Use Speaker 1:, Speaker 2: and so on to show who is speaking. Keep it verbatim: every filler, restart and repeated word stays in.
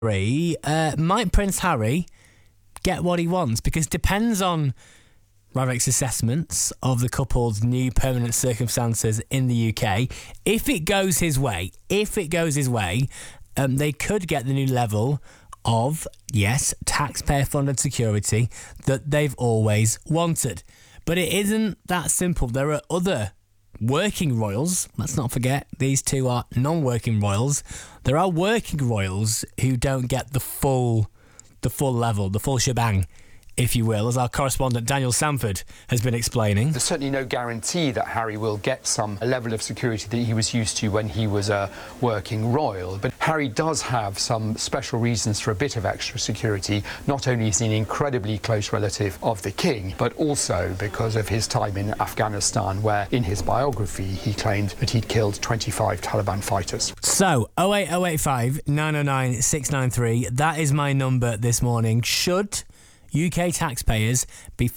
Speaker 1: Uh, might Prince Harry get what he wants? Because it depends on Ravik's assessments of the couple's new permanent circumstances in the U K. If it goes his way, if it goes his way, um, they could get the new level of, yes, taxpayer-funded security that they've always wanted. But it isn't that simple. There are other working royals. Let's not forget, these two are non-working royals. There are working royals who don't get the full, the full level, the full shebang, if you will, as our correspondent Daniel Sanford has been explaining.
Speaker 2: There's certainly no guarantee that Harry will get some level of security that he was used to when he was a working royal. But Harry does have some special reasons for a bit of extra security. Not only is he an incredibly close relative of the king, but also because of his time in Afghanistan, where in his biography he claimed that he'd killed twenty-five Taliban fighters.
Speaker 1: So, oh eight oh eight five, nine oh nine, six nine three, that is my number this morning. Should U K taxpayers be